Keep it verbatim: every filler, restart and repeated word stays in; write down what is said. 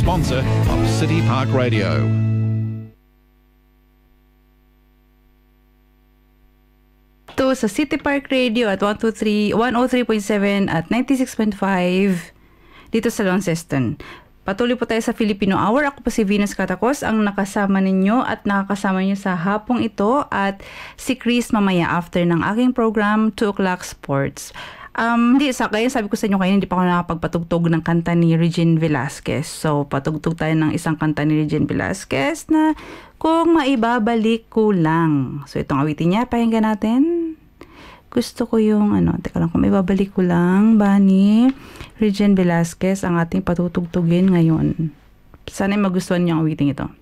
sponsor of City Park Radio. To sa City Park Radio at one oh three point seven at ninety-six point five dito sa Launceston. Patuloy po tayo sa Filipino Hour. Ako po si Venus Catacos ang nakasama ninyo at nakakasama ninyo sa hapong ito at si Chris mamaya after ng aking program two o'clock Sports. Um, hindi, sa kaya sabi ko sa inyo kayo, hindi pa ako nakapagpatugtog ng kanta ni Regine Velasquez. So, patugtog tayo ng isang kanta ni Regine Velasquez na Kung Maibabalik Ko Lang. So, itong awitin niya, pakinggan natin. Gusto ko yung, ano, teka lang, Kung Maibabalik Ko Lang, ba ni Regine Velasquez ang ating patutugtugin ngayon. Sana magustuhan niyo ang awiting ito.